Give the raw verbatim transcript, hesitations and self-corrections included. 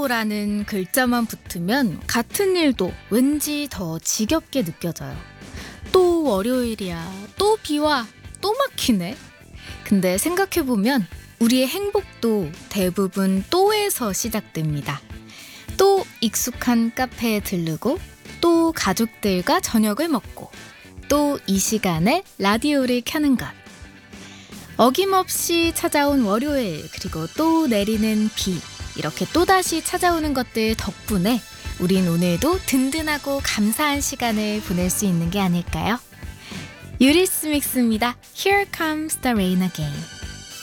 월요라는 글자만 붙으면 같은 일도 왠지 더 지겹게 느껴져요. 또 월요일이야, 또 비와, 또 막히네. 근데 생각해보면 우리의 행복도 대부분 또에서 시작됩니다. 또 익숙한 카페에 들르고, 또 가족들과 저녁을 먹고, 또 이 시간에 라디오를 켜는 것. 어김없이 찾아온 월요일, 그리고 또 내리는 비, 이렇게 또다시 찾아오는 것들 덕분에 우린 오늘도 든든하고 감사한 시간을 보낼 수 있는 게 아닐까요? 유리스믹스입니다. Here comes the rain again.